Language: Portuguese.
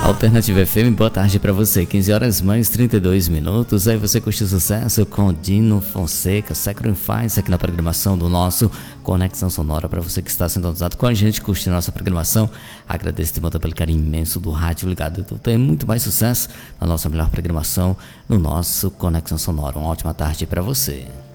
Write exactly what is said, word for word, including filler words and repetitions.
Alternativa F M, boa tarde pra você, quinze horas mais trinta e dois minutos, aí você curte o sucesso com Dino Fonseca, Sacrifice, aqui na programação do nosso Conexão Sonora. Pra você que está sintonizado com a gente, curtindo a nossa programação, agradeço muito pelo carinho imenso do rádio ligado. Tem muito mais sucesso na nossa melhor programação, no nosso Conexão Sonora. Uma ótima tarde pra você.